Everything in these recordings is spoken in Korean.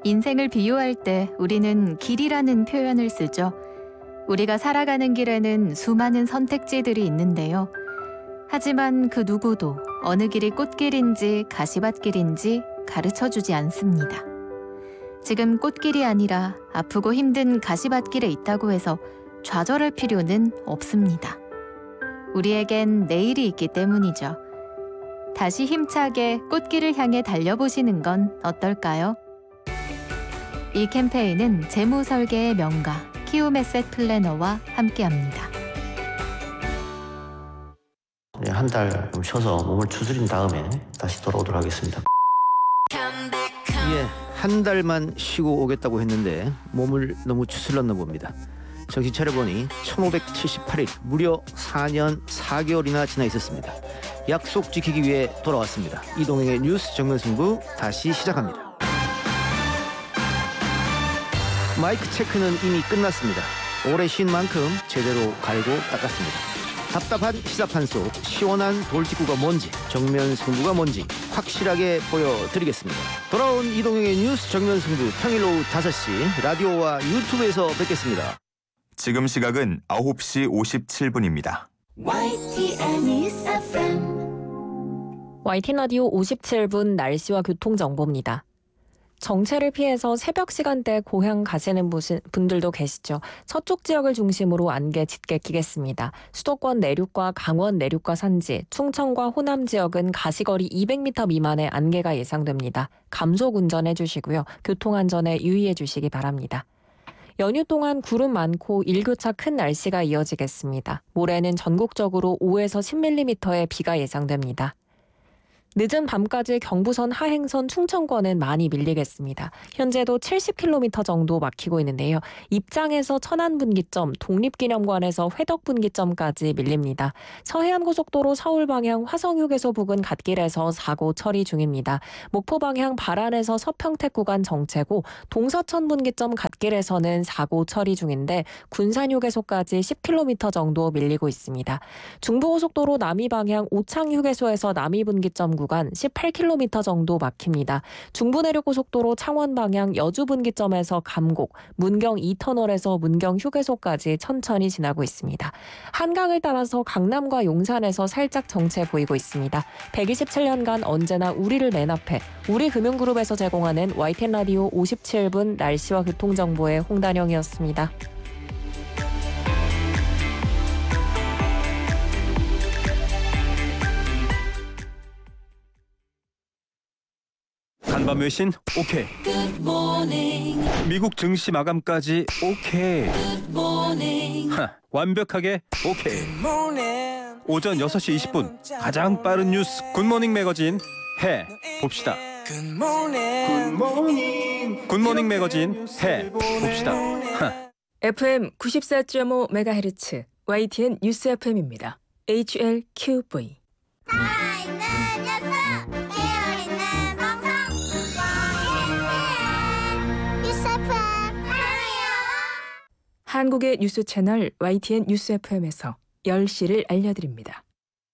인생을 비유할 때 우리는 길이라는 표현을 쓰죠. 우리가 살아가는 길에는 수많은 선택지들이 있는데요. 하지만 그 누구도 어느 길이 꽃길인지 가시밭길인지 가르쳐주지 않습니다. 지금 꽃길이 아니라 아프고 힘든 가시밭길에 있다고 해서 좌절할 필요는 없습니다. 우리에겐 내일이 있기 때문이죠. 다시 힘차게 꽃길을 향해 달려보시는 건 어떨까요? 이 캠페인은 재무설계의 명가 키움에셋 플래너와 함께합니다. 한 달 좀 쉬어서 몸을 추스린 다음에 다시 돌아오도록 하겠습니다. 예, 한 달만 쉬고 오겠다고 했는데 몸을 너무 추슬렀나 봅니다. 정신 차려보니 1578일, 무려 4년 4개월이나 지나 있었습니다. 약속 지키기 위해 돌아왔습니다. 이동행의 뉴스 정면승부 다시 시작합니다. 마이크 체크는 이미 끝났습니다. 오래 쉰 만큼 제대로 갈고 닦았습니다. 답답한 시사판 속 시원한 돌직구가 뭔지, 정면 승부가 뭔지 확실하게 보여드리겠습니다. 돌아온 이동영의 뉴스 정면 승부, 평일 오후 5시 라디오와 유튜브에서 뵙겠습니다. 지금 시각은 9시 57분입니다. YTN 라디오 57분 날씨와 교통정보입니다. 정체를 피해서 새벽 시간대에 고향 가시는 분들도 계시죠. 서쪽 지역을 중심으로 안개 짙게 끼겠습니다. 수도권 내륙과 강원 내륙과 산지, 충청과 호남 지역은 가시거리 200m 미만의 안개가 예상됩니다. 감속 운전해 주시고요. 교통안전에 유의해 주시기 바랍니다. 연휴 동안 구름 많고 일교차 큰 날씨가 이어지겠습니다. 모레는 전국적으로 5에서 10mm의 비가 예상됩니다. 늦은 밤까지 경부선 하행선 충청권은 많이 밀리겠습니다. 현재도 70km 정도 막히고 있는데요. 입장에서 천안분기점, 독립기념관에서 회덕분기점까지 밀립니다. 서해안고속도로 서울 방향 화성휴게소 부근 갓길에서 사고 처리 중입니다. 목포 방향 발안에서 서평택 구간 정체고 동서천분기점 갓길에서는 사고 처리 중인데 군산휴게소까지 10km 정도 밀리고 있습니다. 중부고속도로 남이 방향 오창휴게소에서 남이분기점 구간 18km 정도 막힙니다. 중부내륙고속도로 창원 방향 여주분기점에서 감곡, 문경 2터널에서 문경 휴게소까지 천천히 지나고 있습니다. 한강을 따라서 강남과 용산에서 살짝 정체 보이고 있습니다. 127년간 언제나 우리를 맨 앞에 우리금융그룹에서 제공하는 YTN 라디오 57분 날씨와 교통정보의 홍단영이었습니다. 간밤 외신 오케이. 미국 증시 마감까지 오케이. 완벽하게 오케이. 오전 6시 20분 가장 빠른 뉴스 굿모닝 매거진 해 봅시다. 굿모닝 매거진 해 봅시다. FM 94.5MHz YTN 뉴스 FM입니다. HLQV. 한국의 뉴스 채널 YTN 뉴스 FM에서 10시를 알려드립니다.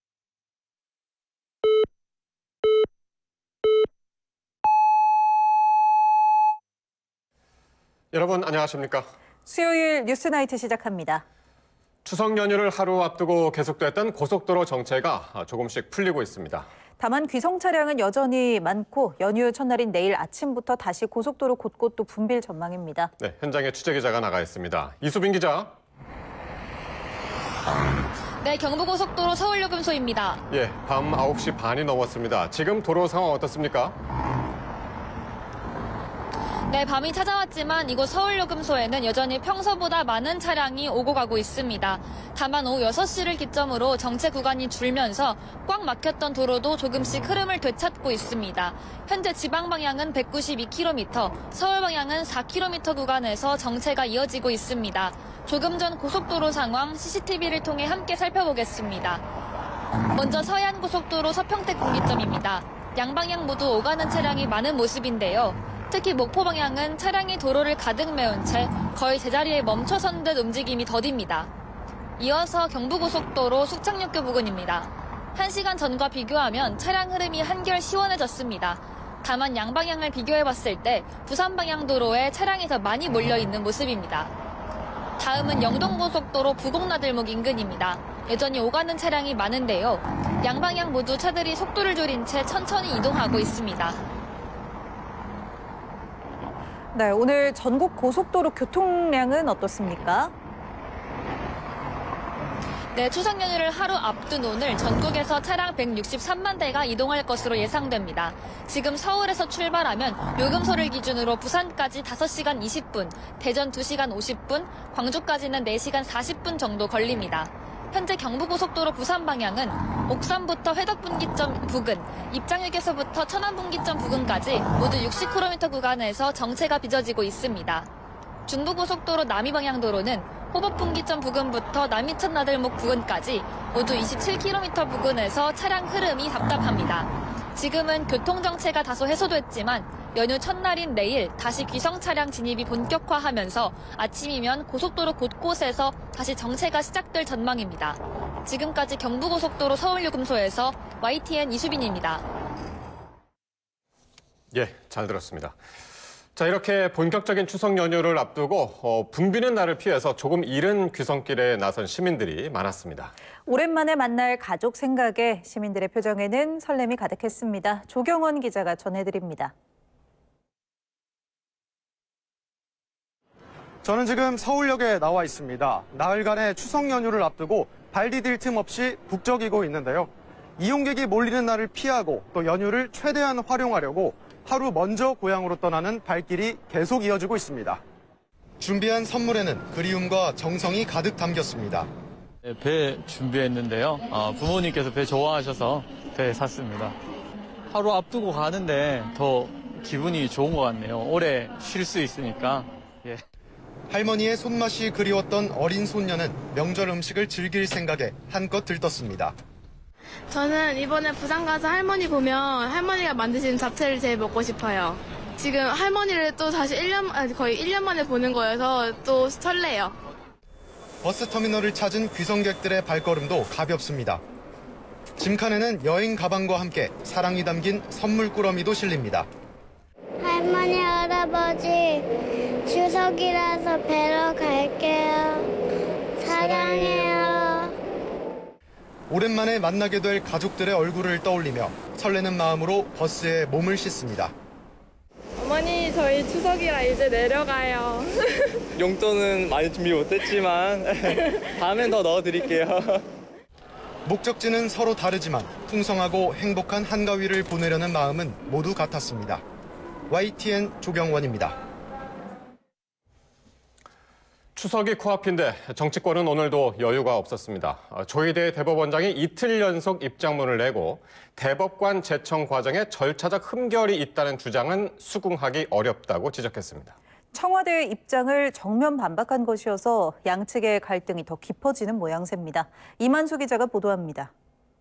여러분 안녕하십니까? 수요일 뉴스나이트 시작합니다. 추석 연휴를 하루 앞두고 계속됐던 고속도로 정체가 조금씩 풀리고 있습니다. 다만 귀성 차량은 여전히 많고 연휴 첫날인 내일 아침부터 다시 고속도로 곳곳 또 붐빌 전망입니다. 네, 현장에 취재기자가 나가 있습니다. 이수빈 기자. 네, 경부고속도로 서울요금소입니다. 예, 밤 9시 반이 넘었습니다. 지금 도로 상황 어떻습니까? 네, 밤이 찾아왔지만 이곳 서울요금소에는 여전히 평소보다 많은 차량이 오고 가고 있습니다. 다만 오후 6시를 기점으로 정체 구간이 줄면서 꽉 막혔던 도로도 조금씩 흐름을 되찾고 있습니다. 현재 지방 방향은 192km, 서울 방향은 4km 구간에서 정체가 이어지고 있습니다. 조금 전 고속도로 상황 CCTV를 통해 함께 살펴보겠습니다. 먼저 서해안고속도로 서평택 분기점입니다. 양방향 모두 오가는 차량이 많은 모습인데요. 특히 목포 방향은 차량이 도로를 가득 메운 채 거의 제자리에 멈춰선 듯 움직임이 더딥니다. 이어서 경부고속도로 숙창역교 부근입니다. 1시간 전과 비교하면 차량 흐름이 한결 시원해졌습니다. 다만 양방향을 비교해봤을 때 부산 방향 도로에 차량이 더 많이 몰려있는 모습입니다. 다음은 영동고속도로 부곡나들목 인근입니다. 여전히 오가는 차량이 많은데요. 양방향 모두 차들이 속도를 줄인 채 천천히 이동하고 있습니다. 네, 오늘 전국 고속도로 교통량은 어떻습니까? 네, 추석 연휴를 하루 앞둔 오늘 전국에서 차량 163만 대가 이동할 것으로 예상됩니다. 지금 서울에서 출발하면 요금소를 기준으로 부산까지 5시간 20분, 대전 2시간 50분, 광주까지는 4시간 40분 정도 걸립니다. 현재 경부고속도로 부산 방향은 옥산부터 회덕분기점 부근, 입장휴게소부터 천안분기점 부근까지 모두 60km 구간에서 정체가 빚어지고 있습니다. 중부고속도로 남이방향도로는 호법분기점 부근부터 남이천나들목 부근까지 모두 27km 부근에서 차량 흐름이 답답합니다. 지금은 교통정체가 다소 해소됐지만 연휴 첫날인 내일 다시 귀성 차량 진입이 본격화하면서 아침이면 고속도로 곳곳에서 다시 정체가 시작될 전망입니다. 지금까지 경부고속도로 서울요금소에서 YTN 이수빈입니다. 예, 잘 들었습니다. 자, 이렇게 본격적인 추석 연휴를 앞두고 붐비는 날을 피해서 조금 이른 귀성길에 나선 시민들이 많았습니다. 오랜만에 만날 가족 생각에 시민들의 표정에는 설렘이 가득했습니다. 조경원 기자가 전해드립니다. 저는 지금 서울역에 나와 있습니다. 나흘간의 추석 연휴를 앞두고 발 디딜 틈 없이 북적이고 있는데요. 이용객이 몰리는 날을 피하고 또 연휴를 최대한 활용하려고 하루 먼저 고향으로 떠나는 발길이 계속 이어지고 있습니다. 준비한 선물에는 그리움과 정성이 가득 담겼습니다. 배 준비했는데요. 부모님께서 배 좋아하셔서 배 샀습니다. 하루 앞두고 가는데 더 기분이 좋은 것 같네요. 오래 쉴 수 있으니까. 예. 할머니의 손맛이 그리웠던 어린 손녀는 명절 음식을 즐길 생각에 한껏 들떴습니다. 저는 이번에 부산 가서 할머니 보면 할머니가 만드신 잡채를 제일 먹고 싶어요. 지금 할머니를 또 다시 거의 1년 만에 보는 거여서 또 설레요. 버스터미널을 찾은 귀성객들의 발걸음도 가볍습니다. 짐칸에는 여행 가방과 함께 사랑이 담긴 선물 꾸러미도 실립니다. 할머니, 할아버지, 추석이라서 뵈러 갈게요. 사랑해요. 오랜만에 만나게 될 가족들의 얼굴을 떠올리며 설레는 마음으로 버스에 몸을 싣습니다. 어머니, 저희 추석이라 이제 내려가요. 용돈은 많이 준비 못했지만 다음엔 더 넣어드릴게요. 목적지는 서로 다르지만 풍성하고 행복한 한가위를 보내려는 마음은 모두 같았습니다. YTN 조경원입니다. 추석이 코앞인데 정치권은 오늘도 여유가 없었습니다. 조희대 대법원장이 이틀 연속 입장문을 내고 대법관 제청 과정에 절차적 흠결이 있다는 주장은 수긍하기 어렵다고 지적했습니다. 청와대의 입장을 정면 반박한 것이어서 양측의 갈등이 더 깊어지는 모양새입니다. 이만수 기자가 보도합니다.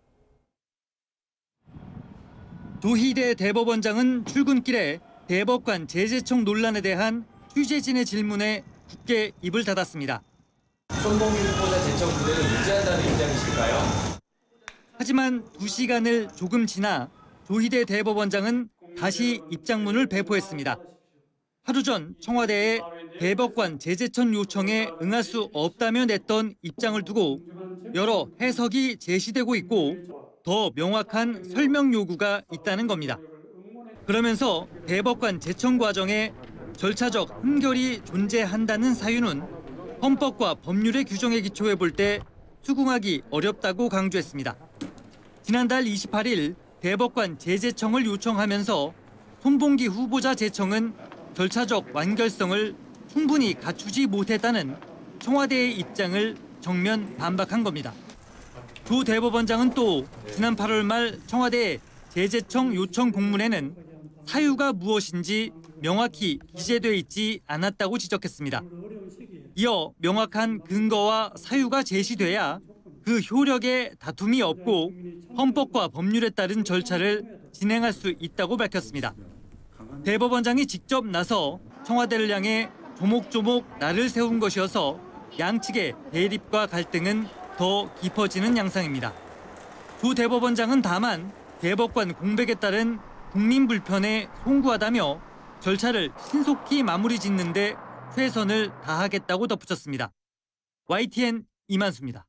조희대 대법원장은 출근길에 대법관 재제청 논란에 대한 취재진의 질문에 굳게 입을 닫았습니다. 손봉규 후보자 제청 그대로 유지한다는 입장이실까요? 하지만 2시간을 조금 지나 조희대 대법원장은 다시 입장문을 배포했습니다. 하루 전 청와대에 대법관 재제청 요청에 응할 수 없다며 냈던 입장을 두고 여러 해석이 제시되고 있고 더 명확한 설명 요구가 있다는 겁니다. 그러면서 대법관 제청 과정에 절차적 흠결이 존재한다는 사유는 헌법과 법률의 규정에 기초해 볼 때 수긍하기 어렵다고 강조했습니다. 지난달 28일 대법관 재제청을 요청하면서 손봉기 후보자 제청은 절차적 완결성을 충분히 갖추지 못했다는 청와대의 입장을 정면 반박한 겁니다. 조 대법원장은 또 지난 8월 말 청와대 재제청 요청 공문에는 사유가 무엇인지 명확히 기재돼 있지 않았다고 지적했습니다. 이어 명확한 근거와 사유가 제시돼야 그 효력에 다툼이 없고 헌법과 법률에 따른 절차를 진행할 수 있다고 밝혔습니다. 대법원장이 직접 나서 청와대를 향해 조목조목 날을 세운 것이어서 양측의 대립과 갈등은 더 깊어지는 양상입니다. 조 대법원장은 다만 대법관 공백에 따른 국민 불편에 송구하다며 절차를 신속히 마무리 짓는 데 최선을 다하겠다고 덧붙였습니다. YTN 이만수입니다.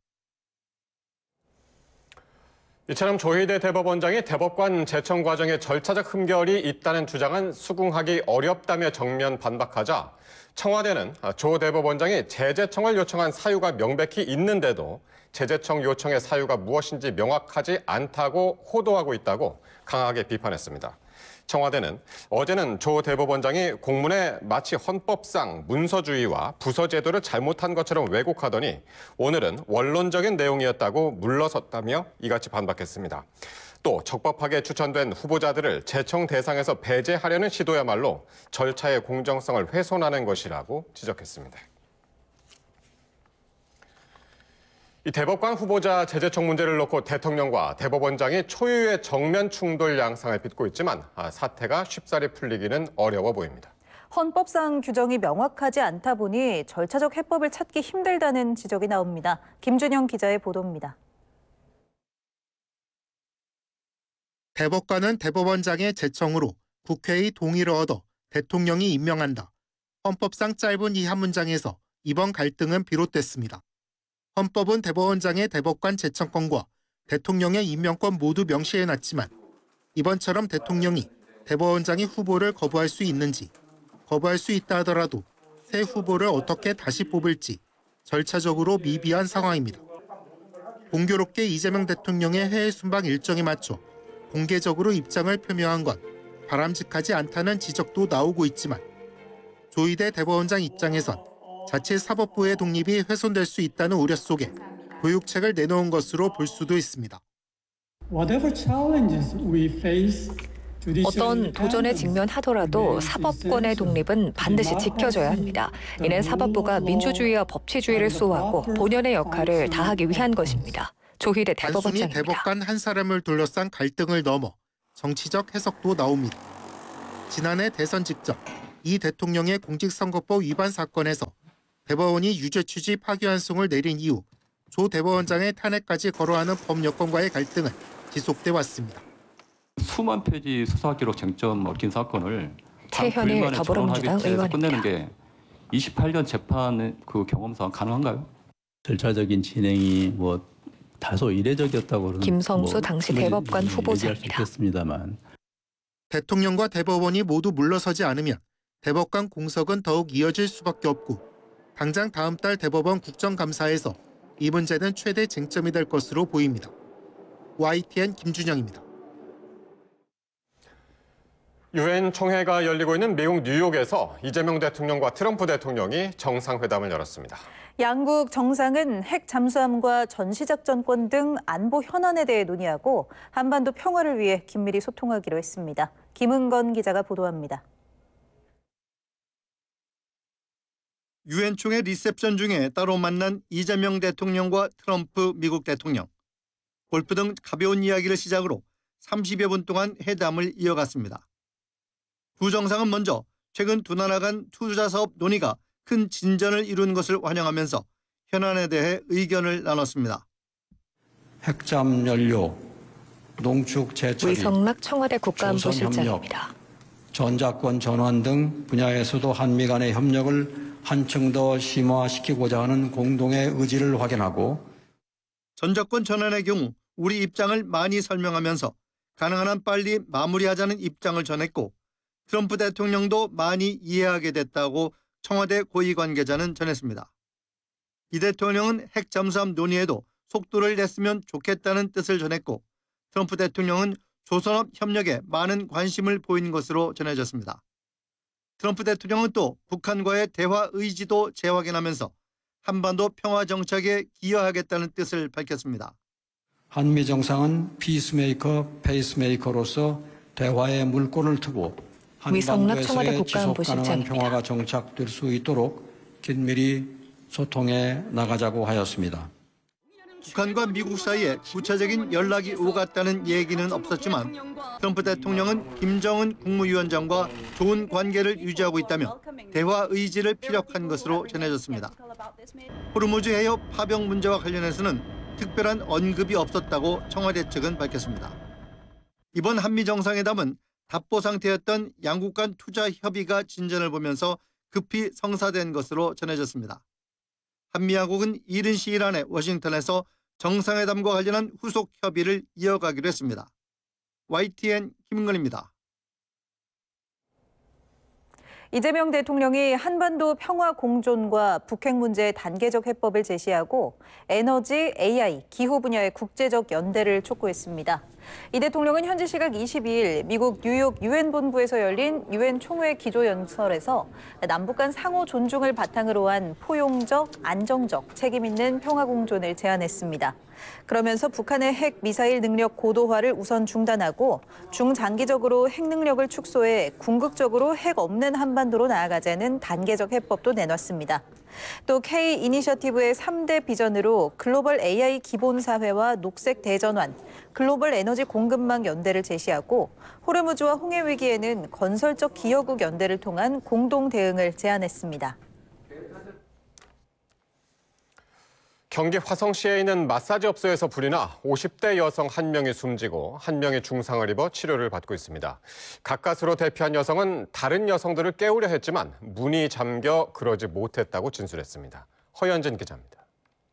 이처럼 조희대 대법원장이 대법관 제청 과정에 절차적 흠결이 있다는 주장은 수긍하기 어렵다며 정면 반박하자 청와대는 조 대법원장이 재제청을 요청한 사유가 명백히 있는데도 재제청 요청의 사유가 무엇인지 명확하지 않다고 호도하고 있다고 강하게 비판했습니다. 청와대는 어제는 조 대법원장이 공문에 마치 헌법상 문서주의와 부서제도를 잘못한 것처럼 왜곡하더니 오늘은 원론적인 내용이었다고 물러섰다며 이같이 반박했습니다. 또 적법하게 추천된 후보자들을 제청 대상에서 배제하려는 시도야말로 절차의 공정성을 훼손하는 것이라고 지적했습니다. 이 대법관 후보자 재제청 문제를 놓고 대통령과 대법원장이 초유의 정면 충돌 양상을 빚고 있지만 사태가 쉽사리 풀리기는 어려워 보입니다. 헌법상 규정이 명확하지 않다 보니 절차적 해법을 찾기 힘들다는 지적이 나옵니다. 김준영 기자의 보도입니다. 대법관은 대법원장의 제청으로 국회의 동의를 얻어 대통령이 임명한다. 헌법상 짧은 이 한 문장에서 이번 갈등은 비롯됐습니다. 헌법은 대법원장의 대법관 제청권과 대통령의 임명권 모두 명시해놨지만 이번처럼 대통령이 대법원장이 후보를 거부할 수 있는지, 거부할 수 있다 하더라도 새 후보를 어떻게 다시 뽑을지 절차적으로 미비한 상황입니다. 공교롭게 이재명 대통령의 해외 순방 일정에 맞춰 공개적으로 입장을 표명한 건 바람직하지 않다는 지적도 나오고 있지만 조희대 대법원장 입장에선 자칫 사법부의 독립이 훼손될 수 있다는 우려 속에 교육책을 내놓은 것으로 볼 수도 있습니다. 어떤 도전에 직면하더라도 사법권의 독립은 반드시 지켜져야 합니다. 이는 사법부가 민주주의와 법치주의를 수호하고 본연의 역할을 다하기 위한 것입니다. 조희대 대법원장입니다. 단순히 대법관 한 사람을 둘러싼 갈등을 넘어 정치적 해석도 나옵니다. 지난해 대선 직전 이 대통령의 공직선거법 위반 사건에서 대법원이 유죄 취지 파기환송을 내린 이후 조 대법원장의 탄핵까지 거론하는 법 여건과의 갈등은 지속돼 왔습니다. 수만 페이지 수사 기록 쟁점 얽힌 사건을 최현일 더불어민주당 의원입니다. 끝내는 게 28년 재판 그 경험상 가능한가요? 절차적인 진행이 다소 이례적이었다고 그러는 김성수 당시 대법관 후보자입니다. 있겠습니다만 대통령과 대법원이 모두 물러서지 않으면 대법관 공석은 더욱 이어질 수밖에 없고 당장 다음 달 대법원 국정감사에서 이 문제는 최대 쟁점이 될 것으로 보입니다. YTN 김준영입니다. 유엔 총회가 열리고 있는 미국 뉴욕에서 이재명 대통령과 트럼프 대통령이 정상회담을 열었습니다. 양국 정상은 핵 잠수함과 전시작전권 등 안보 현안에 대해 논의하고 한반도 평화를 위해 긴밀히 소통하기로 했습니다. 김은건 기자가 보도합니다. 유엔 총회 리셉션 중에 따로 만난 이재명 대통령과 트럼프 미국 대통령. 골프 등 가벼운 이야기를 시작으로 30여 분 동안 회담을 이어갔습니다. 두 정상은 먼저 최근 두 나라 간 투자 사업 논의가 큰 진전을 이룬 것을 환영하면서 현안에 대해 의견을 나눴습니다. 핵잠 연료, 농축 재처리, 위성락 청와대 국가안보실장입니다. 조선협력, 전자권 전환 등 분야에서도 한미 간의 협력을 한층 더 심화시키고자 하는 공동의 의지를 확인하고 전자권 전환의 경우 우리 입장을 많이 설명하면서 가능한 한 빨리 마무리하자는 입장을 전했고 트럼프 대통령도 많이 이해하게 됐다고 청와대 고위 관계자는 전했습니다. 이 대통령은 핵 잠수함 논의에도 속도를 냈으면 좋겠다는 뜻을 전했고 트럼프 대통령은 조선업 협력에 많은 관심을 보인 것으로 전해졌습니다. 트럼프 대통령은 또 북한과의 대화 의지도 재확인하면서 한반도 평화 정착에 기여하겠다는 뜻을 밝혔습니다. 한미 정상은 피스메이커, 페이스메이커로서 대화의 물꼬를 트고 한반도에서의 지속 가능한 평화가 정착될 수 있도록 긴밀히 소통해 나가자고 하였습니다. 북한과 미국 사이에 구체적인 연락이 오갔다는 얘기는 없었지만 트럼프 대통령은 김정은 국무위원장과 좋은 관계를 유지하고 있다며 대화 의지를 피력한 것으로 전해졌습니다. 호르무즈 해협 파병 문제와 관련해서는 특별한 언급이 없었다고 청와대 측은 밝혔습니다. 이번 한미 정상회담은 답보 상태였던 양국 간 투자 협의가 진전을 보면서 급히 성사된 것으로 전해졌습니다. 한미양국은 이른 시일 안에 워싱턴에서 정상회담과 관련한 후속 협의를 이어가기로 했습니다. YTN 김은근입니다. 이재명 대통령이 한반도 평화 공존과 북핵 문제의 단계적 해법을 제시하고 에너지, AI, 기후 분야의 국제적 연대를 촉구했습니다. 이 대통령은 현지 시각 22일 미국 뉴욕 유엔 본부에서 열린 유엔 총회 기조연설에서 남북 간 상호 존중을 바탕으로 한 포용적, 안정적, 책임 있는 평화 공존을 제안했습니다. 그러면서 북한의 핵 미사일 능력 고도화를 우선 중단하고 중장기적으로 핵 능력을 축소해 궁극적으로 핵 없는 한반도로 나아가자는 단계적 해법도 내놨습니다. 또 K 이니셔티브의 3대 비전으로 글로벌 AI 기본사회와 녹색 대전환, 글로벌 에너지 공급망 연대를 제시하고 호르무즈와 홍해 위기에는 건설적 기여국 연대를 통한 공동 대응을 제안했습니다. 경기 화성시에 있는 마사지 업소에서 불이 나 50대 여성 1명이 숨지고 1명이 중상을 입어 치료를 받고 있습니다. 가까스로 대피한 여성은 다른 여성들을 깨우려 했지만 문이 잠겨 그러지 못했다고 진술했습니다. 허연진 기자입니다.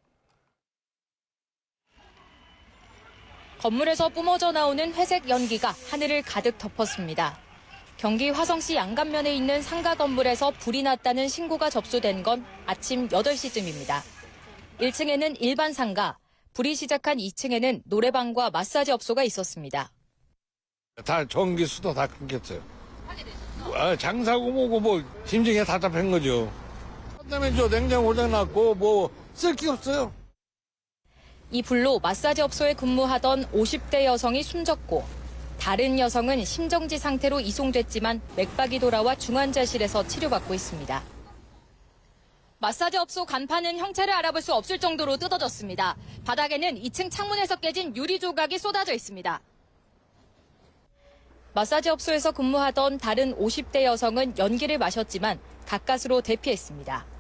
건물에서 뿜어져 나오는 회색 연기가 하늘을 가득 덮었습니다. 경기 화성시 양감면에 있는 상가 건물에서 불이 났다는 신고가 접수된 건 아침 8시쯤입니다. 1층에는 일반 상가, 불이 시작한 2층에는 노래방과 마사지 업소가 있었습니다. 다 전기수도 다 끊겼어요. 장사고 뭐고 뭐 심정이 답답한 거죠. 그다음에 저 냉장고 고장났고 뭐 쓸 게 없어요. 이 불로 마사지 업소에 근무하던 50대 여성이 숨졌고 다른 여성은 심정지 상태로 이송됐지만 맥박이 돌아와 중환자실에서 치료받고 있습니다. 마사지 업소 간판은 형체를 알아볼 수 없을 정도로 뜯어졌습니다. 바닥에는 2층 창문에서 깨진 유리 조각이 쏟아져 있습니다. 마사지 업소에서 근무하던 다른 50대 여성은 연기를 마셨지만 가까스로 대피했습니다.